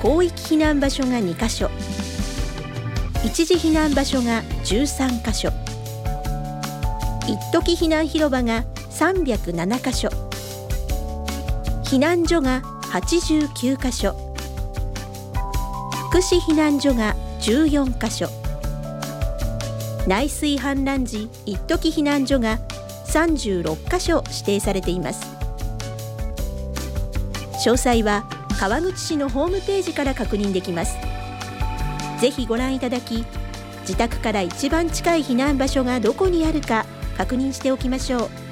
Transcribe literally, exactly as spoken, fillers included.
広域避難場所がにかしょ、一時避難場所がじゅうさんかしょ、一時避難広場がさんびゃくななかしょ、避難所がはちじゅうきゅうかしょ、福祉避難所がじゅうよんかしょ、内水氾濫時一時避難所がさんじゅうろっかしょ指定されています。詳細は川口市のホームページから確認できます。ぜひご覧いただき、自宅から一番近い避難場所がどこにあるか確認しておきましょう。